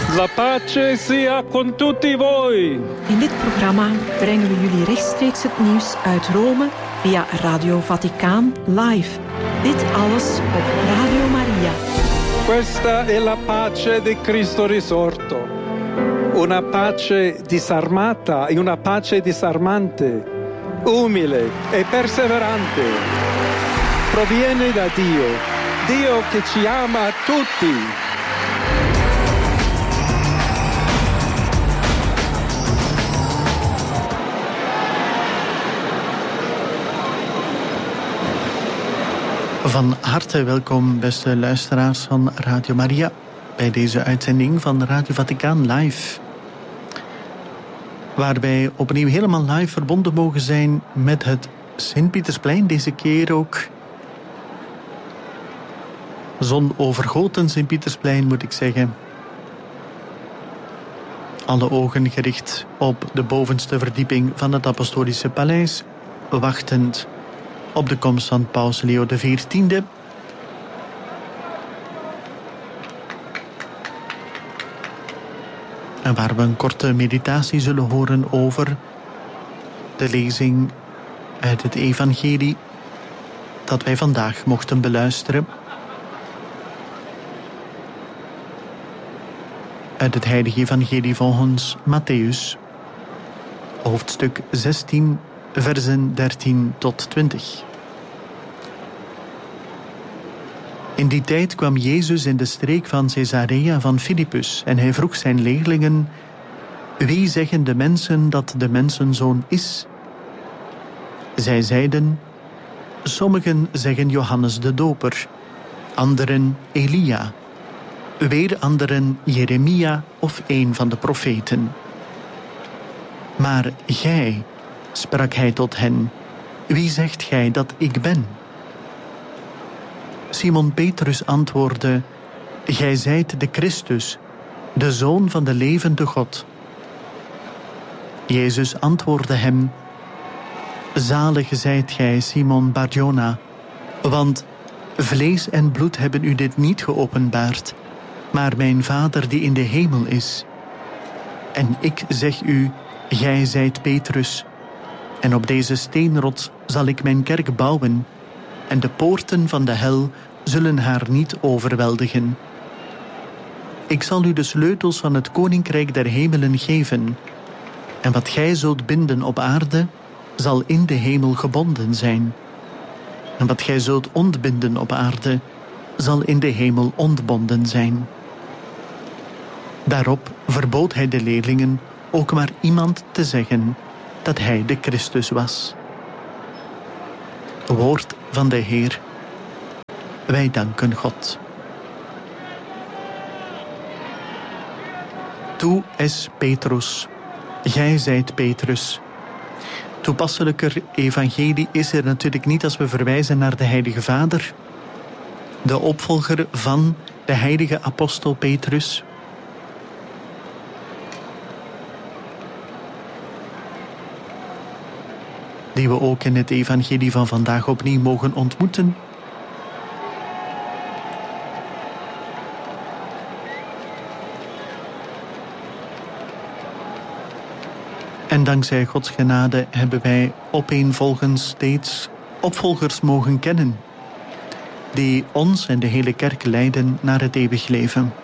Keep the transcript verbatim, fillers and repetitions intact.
La pace sia con tutti voi. In dit programma brengen we jullie rechtstreeks het nieuws uit Rome via Radio Vaticaan live. Dit alles op Radio Maria. Questa è la pace di Cristo risorto. Una pace disarmata e una pace disarmante, umile e perseverante. Proviene da Dio, Dio che ci ama tutti. Van harte welkom, beste luisteraars van Radio Maria, bij deze uitzending van Radio Vaticaan Live. Waar wij opnieuw helemaal live verbonden mogen zijn met het Sint-Pietersplein, deze keer ook zonovergoten Sint-Pietersplein, moet ik zeggen. Alle ogen gericht op de bovenste verdieping van het Apostolische Paleis, wachtend op de komst van Paus Leo de veertiende. En waar we een korte meditatie zullen horen over de lezing uit het evangelie dat wij vandaag mochten beluisteren. Uit het heilige evangelie volgens Mattheüs, hoofdstuk zestien, versen dertien tot twintig. In die tijd kwam Jezus in de streek van Caesarea van Filippus en hij vroeg zijn leerlingen: wie zeggen de mensen dat de mensenzoon is? Zij zeiden: sommigen zeggen Johannes de Doper, anderen Elia, weer anderen Jeremia of een van de profeten. Maar gij, sprak hij tot hen, wie zegt gij dat ik ben? Simon Petrus antwoordde: gij zijt de Christus, de Zoon van de levende God. Jezus antwoordde hem: zalig zijt gij, Simon Barjona, want vlees en bloed hebben u dit niet geopenbaard, maar mijn Vader die in de hemel is. En ik zeg u, gij zijt Petrus, en op deze steenrots zal ik mijn kerk bouwen, en de poorten van de hel zullen haar niet overweldigen. Ik zal u de sleutels van het koninkrijk der hemelen geven, en wat gij zult binden op aarde, zal in de hemel gebonden zijn. En wat gij zult ontbinden op aarde, zal in de hemel ontbonden zijn. Daarop verbood hij de leerlingen ook maar iemand te zeggen dat hij de Christus was. Woord van de Heer. Wij danken God. Tu es Petrus, gij zijt Petrus. Toepasselijker evangelie is er natuurlijk niet als we verwijzen naar de Heilige Vader, de opvolger van de heilige apostel Petrus. Die we ook in het evangelie van vandaag opnieuw mogen ontmoeten. En dankzij Gods genade hebben wij opeenvolgens steeds opvolgers mogen kennen, die ons en de hele kerk leiden naar het eeuwig leven.